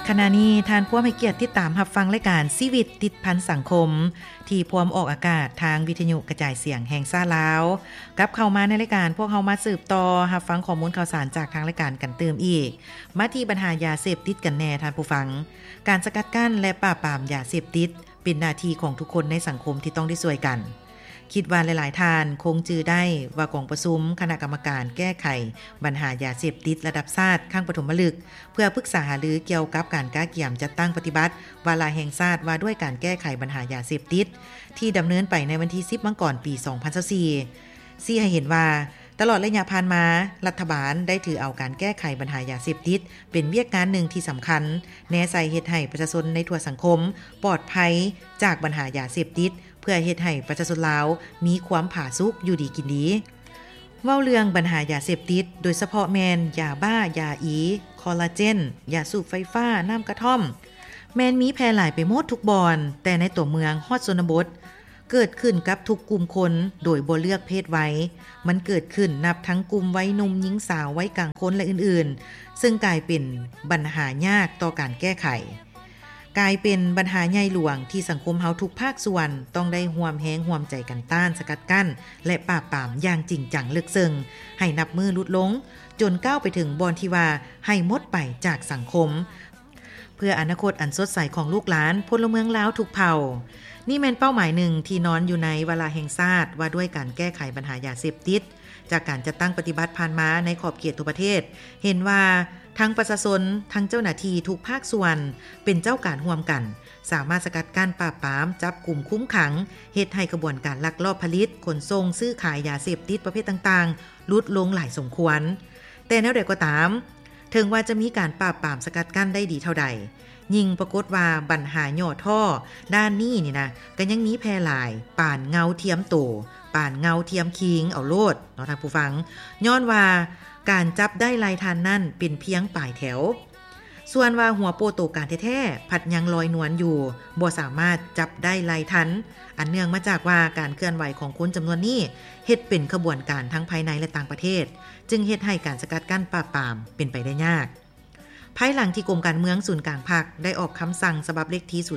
ขณะนี้ท่านผู้ให้เกียรติติดตามรับฟังรายการชีวิตติดพันสังคมที่พร้อมออกอากาศทางวิทยุกระจายเสียงแห่งชาติลาวกลับเข้ามาในรายการพวกเฮามาสืบต่อรับฟังข้อมูลข่าวสารจากทางรายการกันเติมอีกมาที่ปัญหายาเสพติดกันแน่ท่านผู้ฟังการสกัดกั้นและปราบปรามยาเสพติดเป็นหน้าที่ของทุกคนในสังคมที่ต้องได้ช่วยกันคิดว่าหลายๆท่านคงจือได้ว่ากองประชุมคณะกรรมการแก้ไขปัญหายาเสพติดระดับชาติขั้นปฐมฤกษ์เพื่อปรึกษาหารือเกี่ยวกับการก้าเกี่ยมจัดตั้งปฏิบัติวาระแห่งชาติว่าด้วยการแก้ไขปัญหายาเสพติดที่ดำเนินไปในวันที่10 มกราคม ปี 2024ชี้ให้เห็นว่าตลอดระยะผ่านมารัฐบาลได้ถือเอาการแก้ไขปัญหายาเสพติดเป็นเวียกงานหนึ่งที่สำคัญแน่ใส่เฮ็ดให้ประชาชนในทั่วสังคมปลอดภัยจากปัญหายาเสพติดเพื่อเฮ็ดให้ประชาชนลาวมีความผาสุกอยู่ดีกินดีเว้าเรื่องปัญหายาเสพติดโดยเฉพาะแมนยาบ้ายาอีคอลลาเจนยาสูบไฟฟ้าน้ำกระท่อมแมนมีแพร่หลายไปหมดทุกบอนแต่ในตัวเมืองฮอดชนบทเกิดขึ้นกับทุกกลุ่มคนโดยบ่เลือกเพศไว้มันเกิดขึ้นนับทั้งกลุ่มวัยหนุ่มหญิงสาววัยกลางคนและอื่นๆซึ่งกลายเป็นปัญหายากต่อการแก้ไขกลายเป็นปัญหาใหญ่หลวงที่สังคมเฮาทุกภาคส่วนต้องได้ร่วมแรงร่วมใจกันต้านสกัดกั้นและปราบปรามอย่างจริงจังลึกซึ้งให้นับมือลดลงจนก้าวไปถึงบอนที่ว่าให้หมดไปจากสังคมเพื่ออนาคตอันสดใสของลูกหลานพลเมืองลาวทุกเผ่านี่แม่นเป้าหมายหนึ่งที่นอนอยู่ในวาระแห่งชาติว่าด้วยการแก้ไขปัญหายาเสพติดจากการจัดตั้งปฏิบัติผ่านมาในขอบเขตทั่วประเทศเห็นว่าทั้งประชาชนทั้งเจ้าหน้าที่ทุกภาคส่วนเป็นเจ้าการร่วมกันสามารถสกัดกั้นปราบปรามจับกลุ่มคุ้มขังเฮ็ดให้กระบวนการลักลอบผลิตขนส่งซื้อขายยาเสพติดประเภทต่างๆลดลงหลายสมควรแต่แนวใดก็ตามถึงว่าจะมีการปราบปรามสกัดกั้นได้ดีเท่าใดยิ่งปรากฏว่าปัญหาย่อท่อด้านนี้นี่นะก็ยังมีแพร่หลายป่านเงาเทียมโตป่านเงาเทียมคิงเอาโลดเนาะท่านผู้ฟังย้อนว่าการจับได้ลายทันนั่นเป็นเพียงปลายแถวส่วนว่าหัวโปโตการแท้ๆผัดยังลอยนวลอยู่บ่สามารถจับได้ลายทันอันเนื่องมาจากว่าการเคลื่อนไหวของคนจำนวนนี้เฮ็ดเป็นขบวนการทั้งภายในและต่างประเทศจึงเฮ็ดให้การสกัดกั้นปราบปรามเป็นไปได้ยากภายหลังที่กรมการเมืองศูนย์กลางภาคได้ออกคำสั่งฉบับเลขที่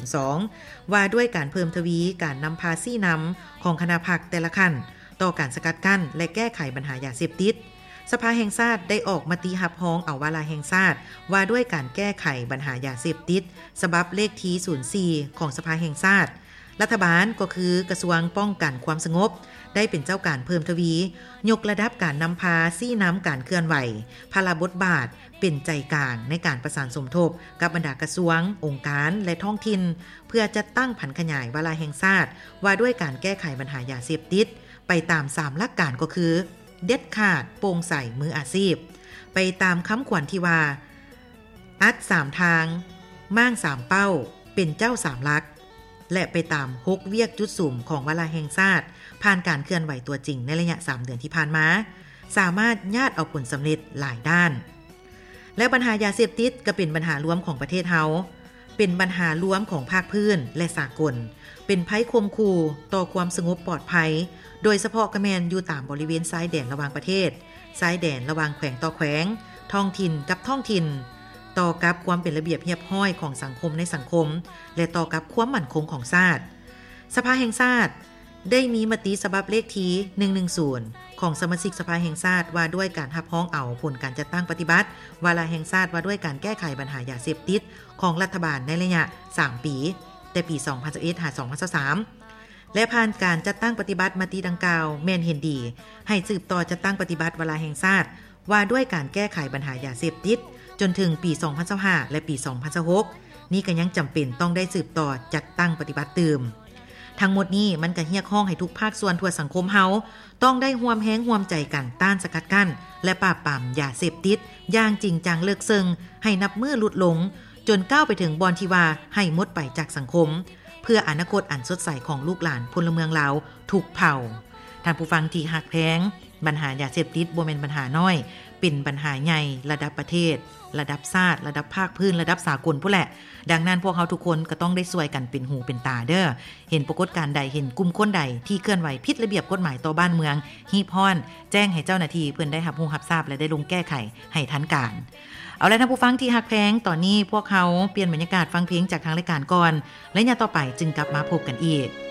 02ว่าด้วยการเพิ่มทวีการนำภาษีนำของคณะพรรคแต่ละขั้นต่อการสกัดกั้นและแก้ไขปัญหายาเสพติดสภาแห่งชาติได้ออกมติรับรองเอาวาระแห่งชาติว่าด้วยการแก้ไขปัญหายาเสพติดฉบับเลขที่04ของสภาแห่งชาติรัฐบาลก็คือกระทรวงป้องกันความสงบได้เป็นเจ้าการเพิ่มทวียกระดับการนำพาซี่น้ำการเคลื่อนไหวพลบทบาทเป็นใจกลางในการประสานสมทบกับบรรดากระทรวงองค์การและท้องถิ่นเพื่อจัดตั้งผันขยายวาระแห่งชาติว่าด้วยการแก้ไขปัญหายาเสพติดไปตาม3หลักการก็คือเด็ดขาดโปร่งใสมืออาชีพไปตามคำขวัญที่ว่าอัด3ทางมั่ง3เป้าเป็นเจ้า3ลักและไปตาม6เวียกจุดสุ่มของวาระแห่งชาติผ่านการเคลื่อนไหวตัวจริงในระยะ3เดือนที่ผ่านมาสามารถญาติเอาผลสำเร็จหลายด้านและปัญหายาเสพติดก็เป็นปัญหารวมของประเทศเฮาเป็นปัญหารวมของภาคพื้นและสากลเป็นภัยคมคู่ต่อความสงบปลอดภัยโดยเฉพาะกระแมนอยู่ตามบริเวณชายแดนระหว่างประเทศชายแดนระหว่างแขวงต่อแขวงท้องถิ่นกับท้องถิ่นต่อกับความเป็นระเบียบเรียบร้อยของสังคมในสังคมและต่อกับความมั่นคงของชาติสภาแห่งชาติได้มีมติฉบับเลขที่110ของสมาชิกสภาแห่งชาติว่าด้วยการรับรองเอาผลการจัดตั้งปฏิบัติวาระแห่งชาติว่าด้วยการแก้ไขปัญหายาเสพติดของรัฐบาลในระยะ3ปีแต่ปี2021 2023และผ่านการจัดตั้งปฏิบัติมติดังกล่าวแม่นเห็นดีให้สืบต่อจัดตั้งปฏิบัติวาระแห่งชาติว่าด้วยการแก้ไขปัญหายาเสพติดจนถึงปี2025และปี2026นี่ก็ยังจำเป็นต้องได้สืบต่อจัดตั้งปฏิบัติเติมทั้งหมดนี้มันก็เรียกร้องให้ทุกภาคส่วนทั่วสังคมเฮาต้องได้ร่วมแรงร่วมใจกันต้านสกัดกั้นและปราบปรามยาเสพติดอย่างจริงจังเลิกซึ้งให้นับมือหลุดลงจนก้าวไปถึงบอนที่ว่าให้หมดไปจากสังคมเพื่ออนาคตอันสดใสของลูกหลานพลเมืองลาวทุกเผ่าท่านผู้ฟังที่ฮักแพงปัญหายาเสพติดบ่แม่นปัญหาน้อยเป็นปัญหาใหญ่ระดับประเทศระดับชาติระดับภาคพื้นระดับสากลพุ่นแหละดังนั้นพวกเขาทุกคนก็ต้องได้ช่วยกันเป็นหูเป็นตาเด้อเห็นปรากฏการณ์ใดเห็นกลุ่มคนใดที่เคลื่อนไหวผิดระเบียบกฎหมายต่อบ้านเมืองฮีบฮ้อนแจ้งให้เจ้าหน้าที่เพิ่นได้รับรู้รับทราบและได้ลงแก้ไขให้ทันการเอาละท่านผู้ฟังที่ฮักแพงตอนนี้พวกเขาเปลี่ยนบรรยากาศฟังเพลงจากทางรายการก่อนและอย่าต่อไปจึงกลับมาพบกันอีก